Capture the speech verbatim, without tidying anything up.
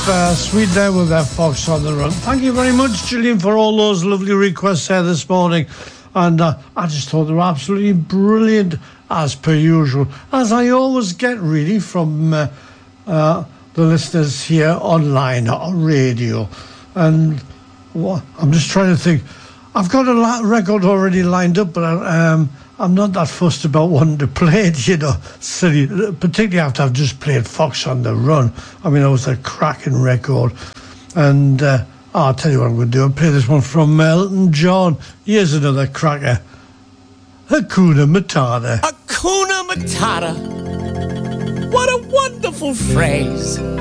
uh, Sweet Day with their Fox on the Run. Thank you very much, Gillian, for all those lovely requests there this morning. And uh, I just thought they were absolutely brilliant, as per usual, as I always get, really, from uh, uh, the listeners here online on radio. And well, I'm just trying to think. I've got a record already lined up, but I, um, I'm not that fussed about wanting to play it, you know, silly, particularly after I've just played Fox on the Run. I mean, it was a cracking record. And uh, oh, I'll tell you what I'm going to do. I'll play this one from Elton John. Here's another cracker. Hakuna Matata. Hakuna Matata. What a wonderful phrase.